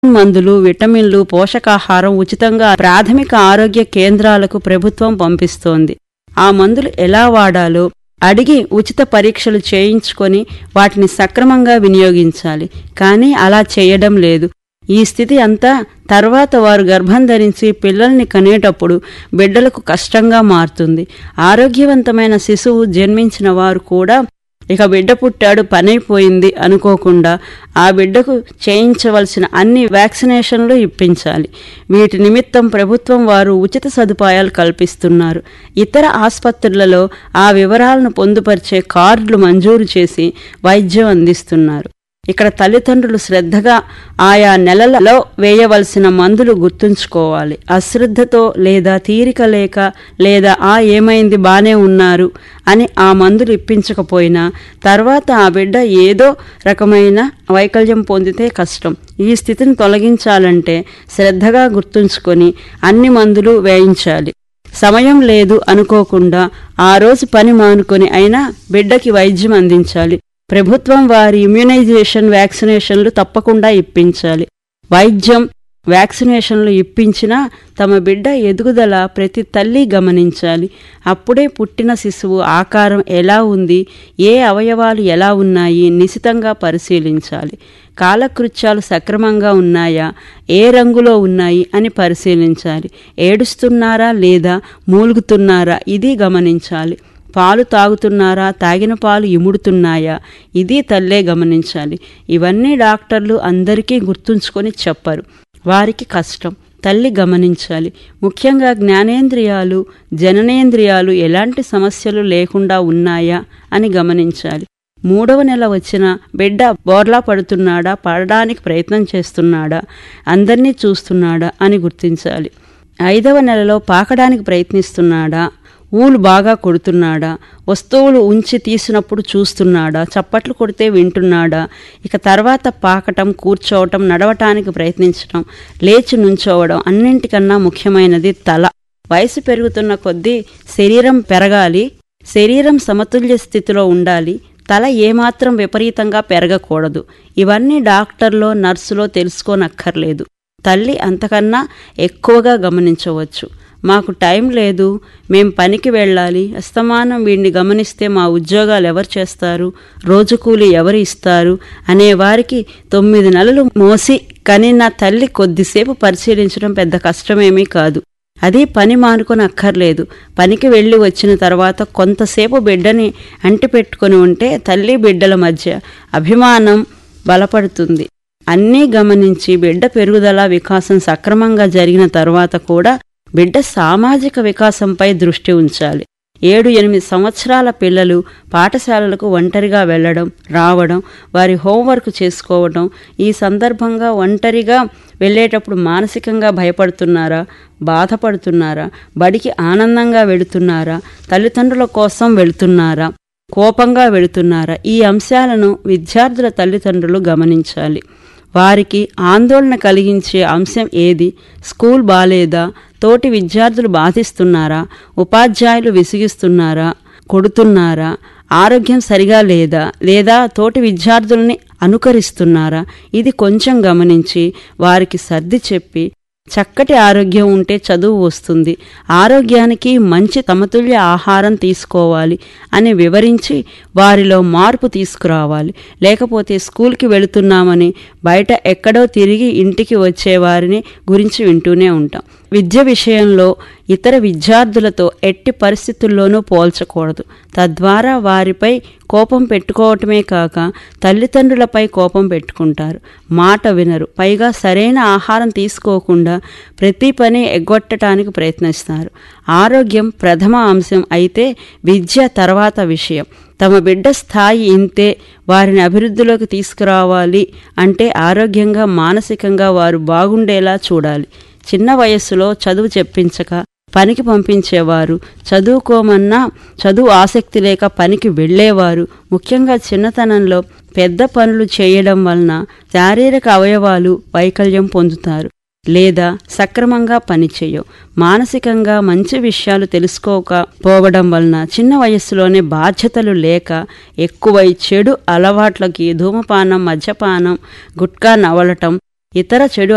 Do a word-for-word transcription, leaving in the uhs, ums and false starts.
మందులు, విటమిన్లు, పోషకాహారం ఉచితంగా ప్రాథమిక ఆరోగ్య కేంద్రాలకు ప్రభుత్వం పంపిస్తోంది. ఆ మందులు ఎలా వాడాలో అడిగి ఉచిత పరీక్షలు చేయించుకొని వాటిని సక్రమంగా వినియోగించాలి. కానీ అలా చేయడం లేదు. ఈ స్థితి అంతా తర్వాత వారు గర్భం ధరించి పిల్లల్ని కనేటప్పుడు బిడ్డలకు కష్టంగా మారుతుంది. ఆరోగ్యవంతమైన శిశువు జన్మించిన వారు కూడా ఇక బిడ్డ పుట్టాడు, పనైపోయింది అనుకోకుండా ఆ బిడ్డకు చేయించవలసిన అన్ని వ్యాక్సినేషన్లు ఇప్పించాలి. వీటి నిమిత్తం ప్రభుత్వం వారు ఉచిత సదుపాయాలు కల్పిస్తున్నారు. ఇతర ఆసుపత్రులలో ఆ వివరాలను పొందుపరిచే కార్డులు మంజూరు చేసి వైద్యం అందిస్తున్నారు. ఇక్కడ తల్లిదండ్రులు శ్రద్ధగా ఆయా నెలలలో వేయవలసిన మందులు గుర్తుంచుకోవాలి. అశ్రద్ధతో లేదా తీరిక లేక లేదా ఆ ఏమైంది బానే ఉన్నారు అని ఆ మందులు ఇప్పించకపోయినా తర్వాత ఆ బిడ్డ ఏదో రకమైన వైకల్యం పొందితే కష్టం. ఈ స్థితిని తొలగించాలంటే శ్రద్ధగా గుర్తుంచుకొని అన్ని మందులు వేయించాలి. సమయం లేదు అనుకోకుండా ఆ రోజు పని మానుకొని అయినా బిడ్డకి వైద్యం అందించాలి. ప్రభుత్వం వారి ఇమ్యునైజేషన్ వ్యాక్సినేషన్లు తప్పకుండా ఇప్పించాలి. వైద్యం వ్యాక్సినేషన్లు ఇప్పించినా తమ బిడ్డ ఎదుగుదల ప్రతి తల్లి గమనించాలి. అప్పుడే పుట్టిన శిశువు ఆకారం ఎలా ఉంది, ఏ అవయవాలు ఎలా ఉన్నాయి నిశితంగా పరిశీలించాలి. కాలకృత్యాలు సక్రమంగా ఉన్నాయా, ఏ రంగులో ఉన్నాయి అని పరిశీలించాలి. ఏడుస్తున్నారా లేదా మూలుగుతున్నారా ఇది గమనించాలి. పాలు తాగుతున్నారా, తాగిన పాలు ఇముడుతున్నాయా ఇది తల్లే గమనించాలి. ఇవన్నీ డాక్టర్లు అందరికీ గుర్తుంచుకొని చెప్పరు. వారికి కష్టం. తల్లి గమనించాలి. ముఖ్యంగా జ్ఞానేంద్రియాలు, జననేంద్రియాలు ఎలాంటి సమస్యలు లేకుండా ఉన్నాయా అని గమనించాలి. మూడవ నెల వచ్చిన బిడ్డ బోర్లా పడుతున్నాడా, పడడానికి ప్రయత్నం చేస్తున్నాడా, అందరినీ చూస్తున్నాడా అని గుర్తించాలి. ఐదవ నెలలో పాకడానికి ప్రయత్నిస్తున్నాడా, ఊలు బాగా కొడుతున్నాడా, వస్తువులు ఉంచి తీసినప్పుడు చూస్తున్నాడా, చప్పట్లు కొడితే వింటున్నాడా, ఇక తర్వాత పాకటం, కూర్చోవటం, నడవటానికి ప్రయత్నించటం, లేచి నుంచోవడం, అన్నింటికన్నా ముఖ్యమైనది తల. వయసు పెరుగుతున్న కొద్దీ శరీరం పెరగాలి, శరీరం సమతుల్య స్థితిలో ఉండాలి, తల ఏమాత్రం విపరీతంగా పెరగకూడదు. ఇవన్నీ డాక్టర్లో, నర్సులో తెలుసుకోనక్కర్లేదు. తల్లి అంతకన్నా ఎక్కువగా గమనించవచ్చు. మాకు టైం లేదు, మేం పనికి వెళ్ళాలి, అస్తమానం వీడిని గమనిస్తే మా ఉద్యోగాలు ఎవరు చేస్తారు, రోజు కూలి ఎవరు ఇస్తారు అనేవారికి తొమ్మిది నెలలు మోసి కనిన తల్లి కొద్దిసేపు పరిశీలించడం పెద్ద కష్టమేమీ కాదు. అది పని మానుకొని అక్కర్లేదు. పనికి వెళ్ళి వచ్చిన తర్వాత కొంతసేపు బిడ్డని అంటిపెట్టుకుని ఉంటే తల్లి బిడ్డల మధ్య అభిమానం బలపడుతుంది. అన్నీ గమనించి బిడ్డ పెరుగుదల, వికాసం సక్రమంగా జరిగిన తర్వాత కూడా బిడ్డ సామాజిక వికాసంపై దృష్టి ఉంచాలి. ఏడు ఎనిమిది సంవత్సరాల పిల్లలు పాఠశాలలకు ఒంటరిగా వెళ్లడం, రావడం, వారి హోంవర్క్ చేసుకోవడం, ఈ సందర్భంగా ఒంటరిగా వెళ్ళేటప్పుడు మానసికంగా భయపడుతున్నారా, బాధపడుతున్నారా, బడికి ఆనందంగా వెళుతున్నారా, తల్లిదండ్రుల కోసం వెళుతున్నారా, కోపంగా వెళుతున్నారా, ఈ అంశాలను విద్యార్థుల తల్లిదండ్రులు గమనించాలి. వారికి ఆందోళన కలిగించే అంశం ఏది, స్కూల్ బాలేదా, తోటి విద్యార్థులు బాధిస్తున్నారా, ఉపాధ్యాయులు విసిగిస్తున్నారా, కొడుతున్నారా, ఆరోగ్యం సరిగా లేదా, లేదా తోటి విద్యార్థుల్ని అనుకరిస్తున్నారా, ఇది కొంచెం గమనించి వారికి సర్ది చెప్పి చక్కటి ఆరోగ్యం ఉంటే చదువు వస్తుంది, ఆరోగ్యానికి మంచి సమతుల్య ఆహారం తీసుకోవాలి అని వివరించి వారిలో మార్పు తీసుకురావాలి. లేకపోతే స్కూల్కి వెళుతున్నామని బయట ఎక్కడో తిరిగి ఇంటికి వచ్చేవారిని గురించి వింటూనే ఉంటాం. విద్య విషయంలో ఇతర విద్యార్థులతో ఎట్టి పరిస్థితుల్లోనూ పోల్చకూడదు. తద్వారా వారిపై కోపం పెట్టుకోవటమే కాక తల్లిదండ్రులపై కోపం పెట్టుకుంటారు, మాట వినరు, పైగా సరైన ఆహారం తీసుకోకుండా ప్రతి పని ఎగ్గొట్టడానికి ప్రయత్నిస్తారు. ఆరోగ్యం ప్రథమ అంశం అయితే విద్య తర్వాత విషయం. తమ బిడ్డ స్థాయి ఇంతే, వారిని అభివృద్ధిలోకి తీసుకురావాలి అంటే ఆరోగ్యంగా, మానసికంగా వారు బాగుండేలా చూడాలి. చిన్న వయస్సులో చదువు చెప్పించక పనికి పంపించేవారు, చదువుకోమన్నా చదువు ఆసక్తి లేక పనికి వెళ్ళేవారు, ముఖ్యంగా చిన్నతనంలో పెద్ద పనులు చేయడం వలన శారీరక అవయవాలు వైకల్యం పొందుతారు లేదా సక్రమంగా పనిచేయవు. మానసికంగా మంచి విషయాలు తెలుసుకోకపోవడం వలన చిన్న వయస్సులోనే బాధ్యతలు లేక ఎక్కువై చెడు అలవాట్లకి ధూమపానం, మద్యపానం, గుట్కా నవలటం, ఇతర చెడు